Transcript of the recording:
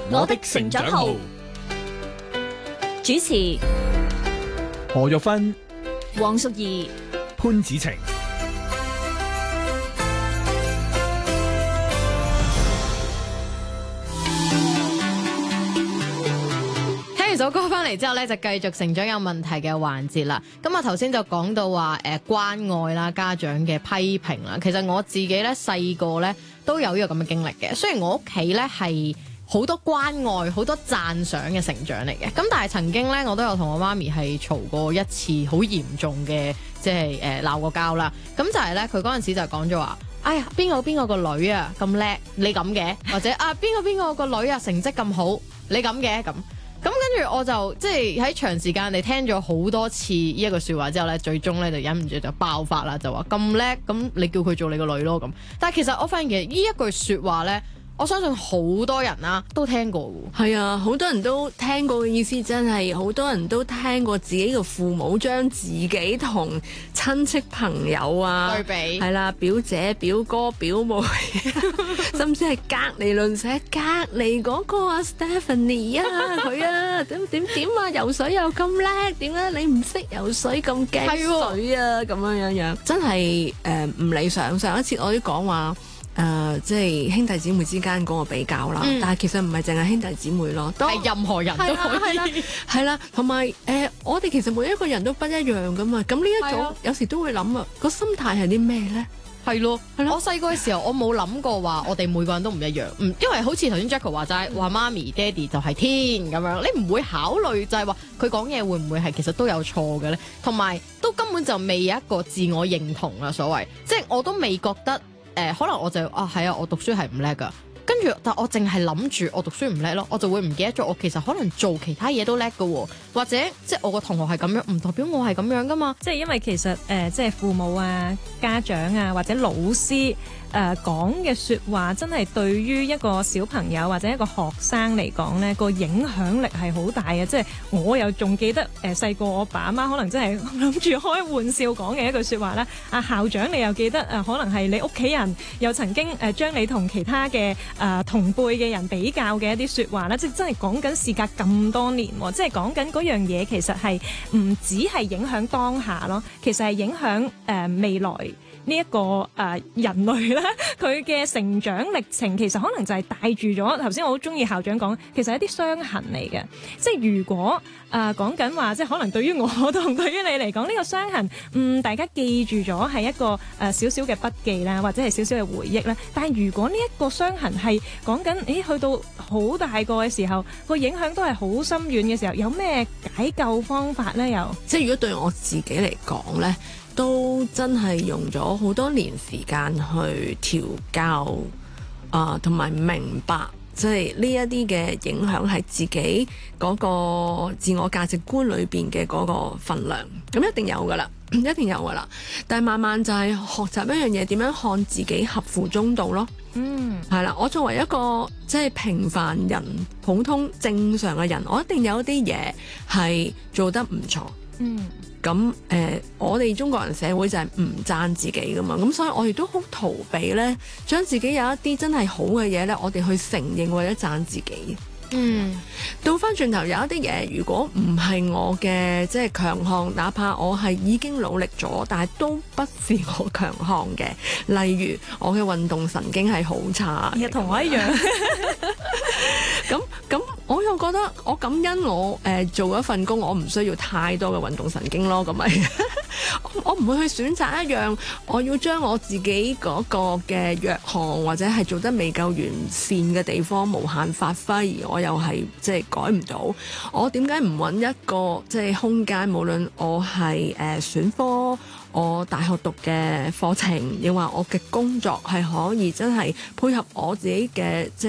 我的成長號，主持何玉芬、 黃淑儀、 潘子晴。 首歌翻嚟之後咧，就繼續成長有問題嘅環節啦。咁啊頭先就講到話關愛啦，家長嘅批評啦。其實我自己咧細個咧都有呢個咁嘅經歷嘅。雖然我屋企咧係好多關愛、好多讚賞嘅成長嚟嘅，咁但係曾經咧我都有同我媽咪係嘈過一次好嚴重嘅，即係鬧過交啦。咁就係咧佢嗰陣時就講咗話：哎呀，邊個個女啊咁叻，你咁嘅？或者啊邊個個女啊成績咁好，你咁嘅咁。咁跟住我就即係喺長時間你聽咗好多次呢一句説話之後咧，最終咧就忍唔住就爆發啦，就話咁叻，咁你叫佢做你個女咯咁。但係其實我發現其實呢一句説話咧，我相信好多人啦都聽過嘅。 係啊，好多人都聽過嘅意思，真係好多人都聽過自己嘅父母將自己同親戚朋友啊對比， 係啦，表姐表哥表妹，甚至係隔離鄰舍隔離嗰個啊 Stephanie 啊佢啊點啊游水又咁叻，點解你唔識游水咁驚水啊咁樣真係唔理想。上一次我都講話。即係兄弟姊妹之間嗰個比較啦，但係其實唔係淨係兄弟姊妹咯， 係任何人都可以。 係啦，同埋我哋其實每一個人都不一樣噶嘛，咁呢一種有時都會諗啊，個心態係啲咩咧？ 係咯，我細個嘅時候我冇諗過話我哋每個人都唔一樣，因為好似頭先 Jacko 話齋話媽咪爹哋就係天咁樣，你唔會考慮就係話佢講嘢會唔會係其實都有錯嘅咧，同埋都根本就未有一個自我認同啦，所謂即係我都未覺得。可能我就係啊，我讀書係唔叻噶，跟住但我淨係諗住我讀書唔叻咯，我就會唔記得咗我其實可能做其他嘢都叻噶，或者即係我個同學係咁樣，唔代表我係咁樣噶嘛。 即係因為其實即係父母啊、家長啊或者老師講嘅説話，真係對於一個小朋友或者一個學生嚟講呢個影響力係好大嘅。即係我又仲記得細個我爸阿媽可能真係諗住開玩笑講嘅一句説話啦。啊校長你又記得可能係你屋企人又曾經將你同其他嘅同輩嘅人比較嘅一啲説話啦。即係真係講緊事隔咁多年喎，即係講緊嗰樣嘢其實係唔止係影響當下咯，其實係影響未來。呢一個人類咧，佢嘅成長歷程其實可能就係帶住咗頭先我好中意校長講，其實係一啲傷痕嚟嘅。即係如果講緊話，即係可能對於我同對於你嚟講，呢個傷痕大家記住咗係一個少少嘅筆記啦，或者係少少嘅回憶啦。但係如果呢一個傷痕係講緊，去到好大個嘅時候，個影響都係好深遠嘅時候，有咩解救方法咧？又即係如果對我自己嚟講咧，都真係用咗好多年時間去調教同埋明白，即係呢一啲嘅影響係自己嗰個自我價值觀裏邊嘅嗰個份量，咁一定有噶啦，一定有噶啦。但係慢慢就係學習一樣嘢，點樣看自己合乎中道咯。係啦，我作為一個即係平凡人、普通正常嘅人，我一定有啲嘢係做得唔錯。咁我哋中國人社會就係唔讚自己噶嘛，咁所以我哋都好逃避咧，將自己有一啲真係好嘅嘢咧，我哋去承認或者讚自己。倒翻轉頭有一啲嘢，如果唔係我嘅即係強項，哪怕我係已經努力咗，但係都不是我強項嘅。例如我嘅運動神經係好差， 同我一樣。 咁我又覺得我感恩我做一份工，我唔需要太多嘅運動神經咯。咁咪我唔會去選擇一樣我要將我自己嗰個嘅弱項或者係做得未夠完善嘅地方無限發揮，而我又係即係改唔到。我點解唔揾一個即係空間？無論我係選科，我大學讀嘅課程，亦或我嘅工作係可以真係配合我自己嘅即